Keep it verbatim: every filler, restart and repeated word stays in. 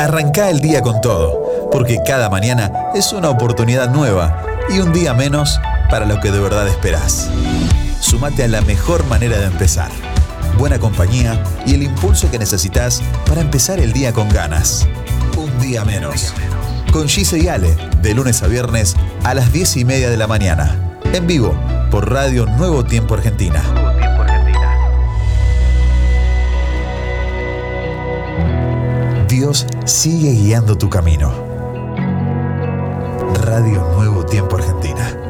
Arrancá el día con todo, porque cada mañana es una oportunidad nueva y un día menos para lo que de verdad esperás. Sumate a la mejor manera de empezar. Buena compañía y el impulso que necesitas para empezar el día con ganas. Un día menos. Con Gise y Ale, de lunes a viernes a las diez y media de la mañana. En vivo, por Radio Nuevo Tiempo Argentina. Dios sigue guiando tu camino. Radio Nuevo Tiempo Argentina.